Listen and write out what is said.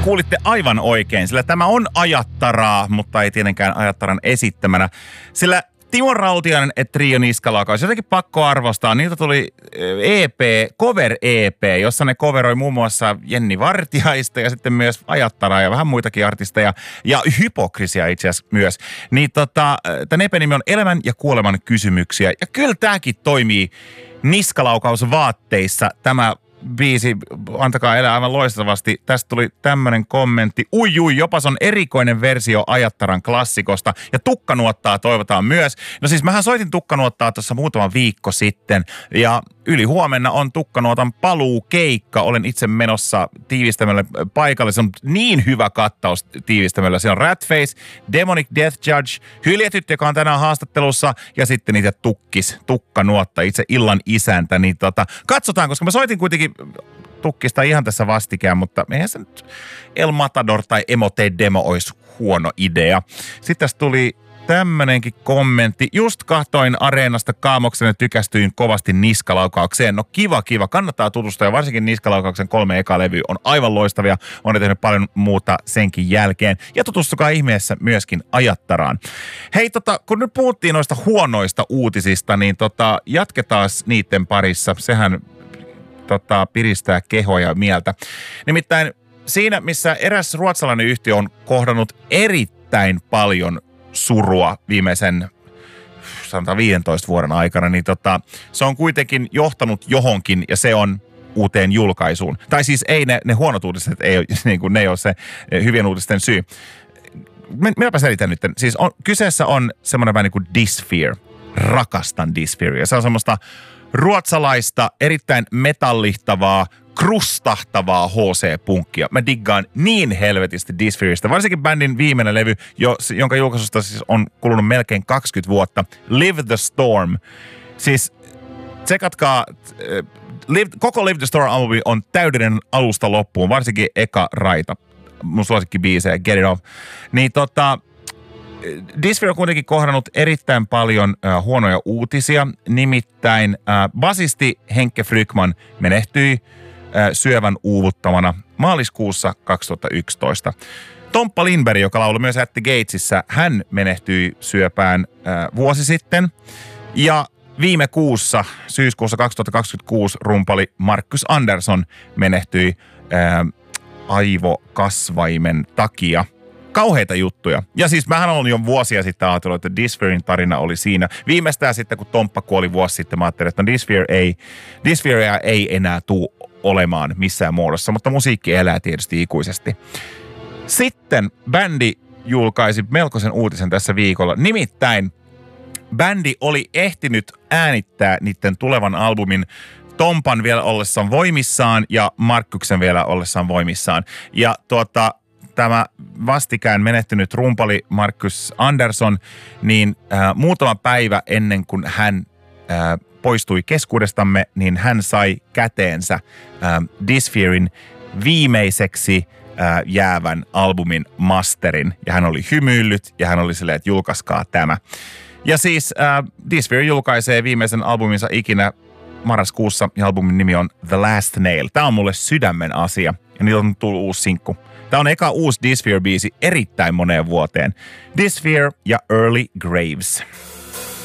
kuulitte aivan oikein, sillä tämä on Ajattaraa, mutta ei tietenkään Ajattaran esittämänä. Sillä Timo Rautiainen et Trio Niskalaukaus, jotenkin pakko arvostaa. Niiltä tuli EP, cover-EP, jossa ne coveroi muun muassa Jenni Vartiaista ja sitten myös Ajattaraa ja vähän muitakin artisteja. Ja Hypokrisia itse asiassa myös. Niin tämän EP:n nimi on Elämän ja kuoleman kysymyksiä. Ja kyllä tämäkin toimii niskalaukausvaatteissa. Tämä biisi, antakaa elää aivan loistavasti. Tästä tuli tämmönen kommentti. Jopa se on erikoinen versio Ajattaran klassikosta. Ja tukkanuottaa toivotaan myös. No siis mähän soitin tukkanuottaa tuossa muutama viikko sitten. Ja yli huomenna on tukkanuotan paluukeikka. Olen itse menossa tiivistämälle paikalle. Se on niin hyvä kattaus tiivistämällä. Se on Ratface, Demonic Death Judge, Hyljetyttö, joka on tänään haastattelussa. Ja sitten niitä tukkanuotta, itse illan isäntä. Niin katsotaan, koska mä soitin kuitenkin tukkista ihan tässä vastikään, mutta eihän se nyt El Matador tai Emote Demo olisi huono idea. Sitten tässä tuli tämmönenkin kommentti. Just kahtoin Areenasta Kaamoksen ja tykästyin kovasti Niskalaukaukseen. No kiva. Kannattaa tutustua ja varsinkin Niskalaukauksen 3 eka levy on aivan loistavia. On tehnyt paljon muuta senkin jälkeen. Ja tutustukaa ihmeessä myöskin Ajattaraan. Hei kun nyt puhuttiin noista huonoista uutisista, niin jatketaan niiden parissa. Sehän piristää kehoa ja mieltä. Nimittäin siinä, missä eräs ruotsalainen yhtiö on kohdannut erittäin paljon surua viimeisen, sanotaan 15 vuoden aikana, niin se on kuitenkin johtanut johonkin ja se on uuteen julkaisuun. Tai siis ei ne huonot uutiset, ne ei ole se hyvien uutisten syy. Minäpä selitän nyt. Siis kyseessä on semmoinen vähän niin kuin Disphere. Rakastan Dispherea. Se on semmoista ruotsalaista, erittäin metallihtavaa, krustahtavaa HC-punkkia. Mä diggaan niin helvetisti Disphereista. Varsinkin bändin viimeinen levy, jonka julkaisusta siis on kulunut melkein 20 vuotta. Live the Storm. Siis tsekatkaa, koko Live the Storm-albumi on täydellinen alusta loppuun, varsinkin eka raita. Mun suosikkibiisejä, Get It Off. Niin Disphere on kuitenkin kohdannut erittäin paljon huonoja uutisia. Nimittäin basisti Henke Frykman menehtyi syövän uuvuttamana maaliskuussa 2011. Tomppa Lindberg, joka lauloi myös At the Gatesissä, hän menehtyi syöpään vuosi sitten. Ja viime kuussa, syyskuussa 2026, rumpali Markus Andersson menehtyi aivokasvaimen takia. Kauheita juttuja. Ja siis mähän olen jo vuosia sitten ajatellut, että Dispherein tarina oli siinä. Viimeistään sitten, kun Tomppa kuoli vuosi sitten, mä ajattelin, että Dispherea ei enää tule olemaan missään muodossa, mutta musiikki elää tietysti ikuisesti. Sitten bändi julkaisi melkoisen uutisen tässä viikolla. Nimittäin bändi oli ehtinyt äänittää niiden tulevan albumin Tompan vielä ollessaan voimissaan ja Markuksen vielä ollessaan voimissaan. Ja tämä vastikään menehtynyt rumpali Markus Andersson, niin muutama päivä ennen kuin hän poistui keskuudestamme, niin hän sai käteensä Dispherein viimeiseksi jäävän albumin masterin. Ja hän oli hymyillyt ja hän oli silleen, että julkaiskaa tämä. Ja siis Disphere julkaisee viimeisen albuminsa ikinä marraskuussa ja albumin nimi on The Last Nail. Tämä on mulle sydämen asia ja niillä on tullut uusi sinkku. Tämä on eka uusi Disphere-biisi erittäin moneen vuoteen. Disphere ja Early Graves.